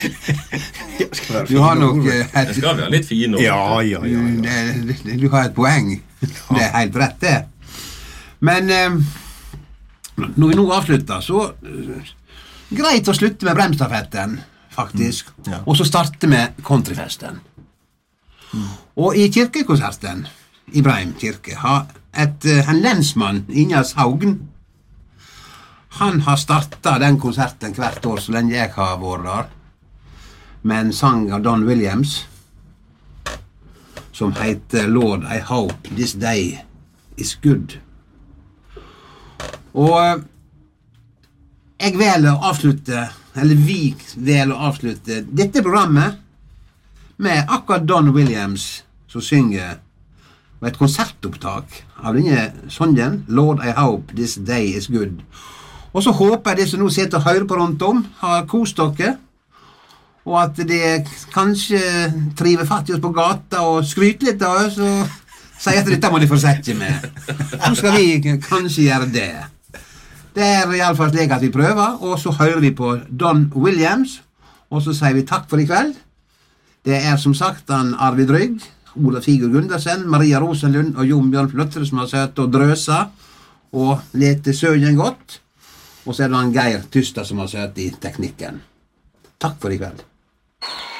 Du har nok Det skal være litt fin ord. Ja. Du har et poeng. Det er helt rett, det. Men når vi nå avslutter, så greit å slutte med bremstafetten, faktisk. Og så starte med countryfesten. Og i kirkekonserten i Breim kirke har en lensmann, Ingjerd Haugen, han har startet den konserten hvert år så lenge jeg har vært der, med en sang av Don Williams som heter Lord, I hope this day is good. Og jeg velger å avslutte, eller vi velger å avslutte dette programmet med akkurat Don Williams som synger med et konsertopptak av denne sangen, Lord, I hope this day is good. Og så håper jeg de som nå sitter og hører på rundt om har kost dere, og at de kanskje triver fatt i oss på gata og skryter litt av oss og sier at dette må de fortsette med. Så skal vi kanskje gjøre det. Det er i alle fall slik at vi prøver, og så hører vi på Don Williams, og så sier vi takk for i kveld. Det er som sagt han Arvid Rygg, Ola Figur Gundersen, Maria Rosenlund og Jon Bjørn Fløttere som har sett og drøsa og lete søgjen godt, og så er det han Geir Tystad som har sett i teknikken. Takk for i kveld.